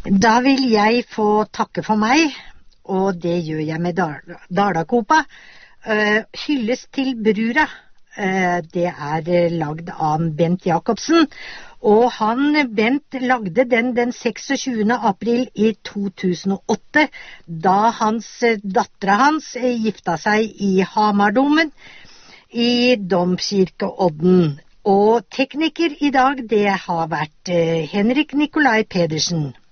Da vil jeg få takke for meg, og det gjør jeg med Dalakopa. Hyllest til brura, det lagd av Bent Jakobsen, og Bent lagde den 26. april i 2008, da datteren hans gifta seg i Hamardomen i Domkirkeodden. Og tekniker i dag, det har vært Henrik Nikolai Pedersen.